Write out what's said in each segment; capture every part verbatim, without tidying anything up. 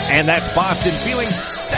And that's Boston Feeling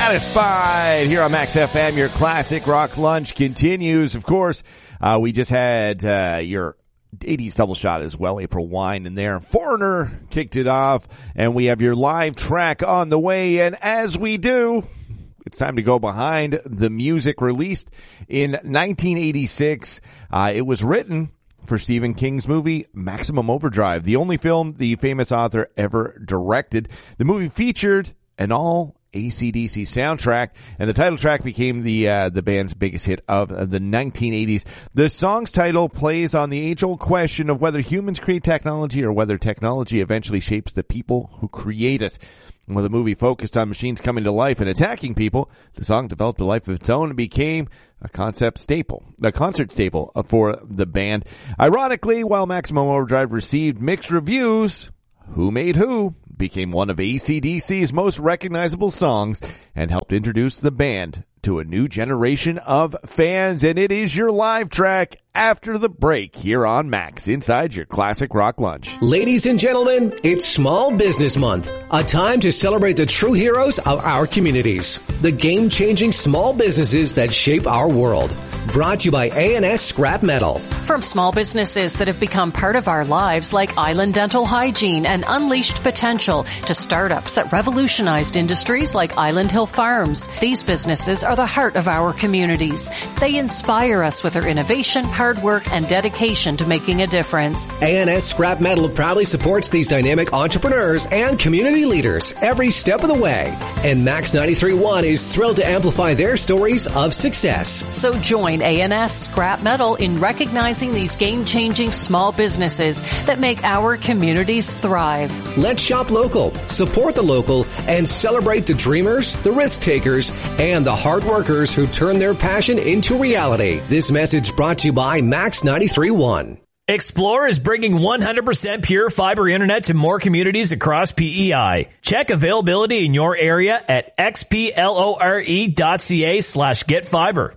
Satisfied here on Max F M. Your classic rock lunch continues. Of course, uh, we just had uh, your eighties double shot as well, April Wine in there. Foreigner kicked it off, and we have your live track on the way. And as we do, it's time to go behind the music released in nineteen eighty-six. Uh, it was written for Stephen King's movie Maximum Overdrive, the only film the famous author ever directed. The movie featured an all A C D C soundtrack, and the title track became the uh, the band's biggest hit of the nineteen eighties. The song's title plays on the age-old question of whether humans create technology or whether technology eventually shapes the people who create it. When the movie focused on machines coming to life and attacking people, the song developed a life of its own and became a concept staple, a concert staple for the band. Ironically, while Maximum Overdrive received mixed reviews, Who Made Who became one of A C D C's most recognizable songs and helped introduce the band to a new generation of fans. And it is your live track after the break here on Max inside your classic rock lunch. Ladies and gentlemen, it's Small Business Month, a time to celebrate the true heroes of our communities, the game-changing small businesses that shape our world. Brought to you by A and S Scrap Metal. From small businesses that have become part of our lives like Island Dental Hygiene and Unleashed Potential to startups that revolutionized industries like Island Hill Farms. These businesses are the heart of our communities. They inspire us with their innovation, hard work, and dedication to making a difference. A and S Scrap Metal proudly supports these dynamic entrepreneurs and community leaders every step of the way. And Max ninety-three point one is thrilled to amplify their stories of success. So join A and S Scrap Metal in recognizing these game-changing small businesses that make our communities thrive. Let's shop local, support the local, and celebrate the dreamers, the risk takers, and the hard workers who turn their passion into reality. This message brought to you by Max ninety-three point one. Xplore is bringing one hundred percent pure fiber internet to more communities across P E I. Check availability in your area at xplore dot ca slash get fiber.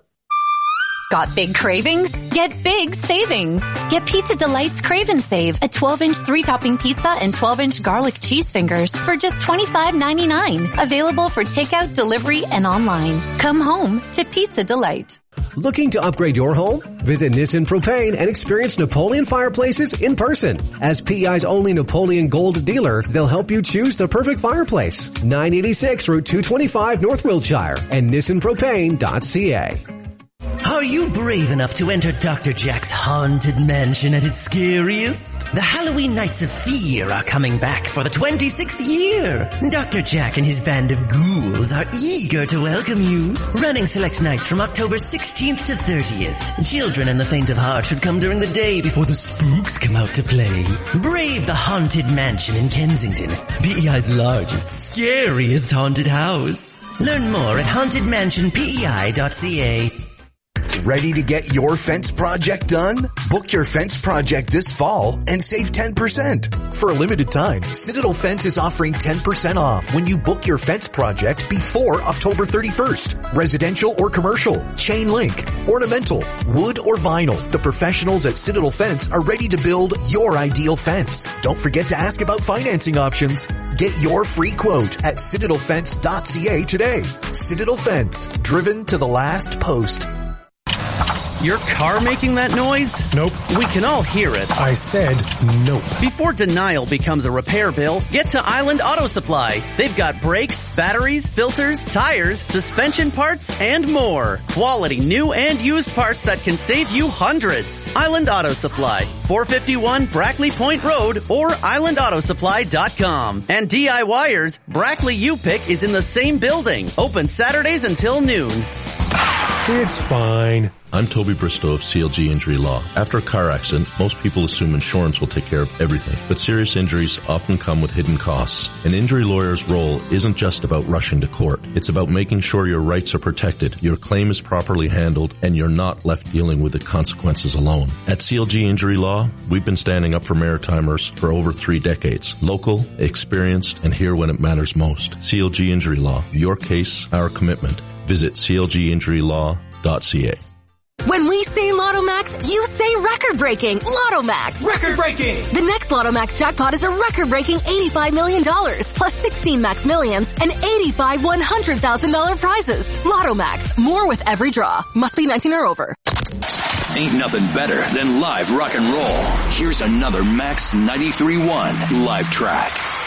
Got big cravings? Get big savings. Get Pizza Delight's Crave and Save, a twelve-inch three-topping pizza and twelve-inch garlic cheese fingers for just twenty-five ninety-nine. Available for takeout, delivery, and online. Come home to Pizza Delight. Looking to upgrade your home? Visit Nissan Propane and experience Napoleon fireplaces in person. As P E I's only Napoleon Gold dealer, they'll help you choose the perfect fireplace. nine eighty-six Route two twenty-five North Wiltshire and nissan propane dot c a. Are you brave enough to enter Doctor Jack's haunted mansion at its scariest? The Halloween Nights of Fear are coming back for the twenty-sixth year. Doctor Jack and his band of ghouls are eager to welcome you. Running select nights from October sixteenth to thirtieth. Children and the faint of heart should come during the day before the spooks come out to play. Brave the Haunted Mansion in Kensington, P E I's largest, scariest haunted house. Learn more at haunted mansion p e i dot c a. Ready to get your fence project done? Book your fence project this fall and save ten percent. For a limited time, Citadel Fence is offering ten percent off when you book your fence project before October thirty-first. Residential or commercial, chain link, ornamental, wood or vinyl. The professionals at Citadel Fence are ready to build your ideal fence. Don't forget to ask about financing options. Get your free quote at citadel fence dot c a today. Citadel Fence, driven to the last post. Your car making that noise? Nope. We can all hear it. I said nope. Before denial becomes a repair bill, get to Island Auto Supply. They've got brakes, batteries, filters, tires, suspension parts, and more. Quality new and used parts that can save you hundreds. Island Auto Supply, four fifty-one Brackley Point Road or island auto supply dot com. And DIYers, Brackley U-Pick is in the same building. Open Saturdays until noon. It's fine. I'm Toby Bristow of C L G Injury Law. After a car accident, most people assume insurance will take care of everything. But serious injuries often come with hidden costs. An injury lawyer's role isn't just about rushing to court. It's about making sure your rights are protected, your claim is properly handled, and you're not left dealing with the consequences alone. At C L G Injury Law, we've been standing up for Maritimers for over three decades. Local, experienced, and here when it matters most. C L G Injury Law. Your case, our commitment. Visit c l g injury law dot c a. When we say Lotto Max, you say record-breaking. Lotto Max. Record-breaking. The next Lotto Max jackpot is a record-breaking eighty-five million dollars, plus sixteen Max Millions and eighty-five one hundred thousand dollars prizes. Lotto Max. More with every draw. Must be nineteen or over. Ain't nothing better than live rock and roll. Here's another Max ninety-three point one live track.